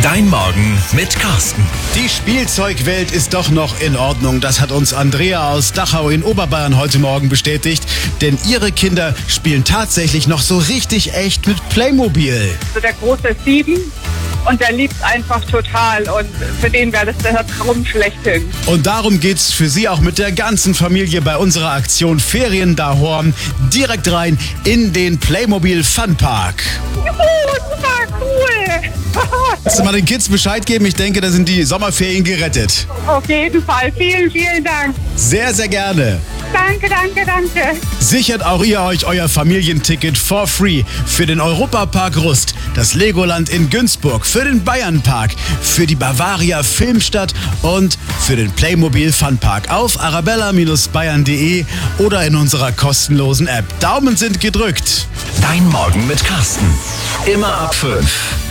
Dein Morgen mit Carsten. Die Spielzeugwelt ist doch noch in Ordnung. Das hat uns Andrea aus Dachau in Oberbayern heute Morgen bestätigt. Denn ihre Kinder spielen tatsächlich noch so richtig echt mit Playmobil. Also der Große ist 7 und der liebt einfach total. Und für den wäre das der Traum schlechthin. Und darum geht's für sie auch mit der ganzen Familie bei unserer Aktion Ferien dahorn direkt rein in den Playmobil Funpark. Juhu, super cool! Kannst du mal den Kids Bescheid geben? Ich denke, da sind die Sommerferien gerettet. Auf jeden Fall. Vielen, vielen Dank. Sehr, sehr gerne. Danke, danke, danke. Sichert auch ihr euch euer Familienticket for free für den Europapark Rust, das Legoland in Günzburg, für den Bayernpark, für die Bavaria Filmstadt und für den Playmobil Funpark auf arabella-bayern.de oder in unserer kostenlosen App. Daumen sind gedrückt. Dein Morgen mit Carsten. Immer ab 5.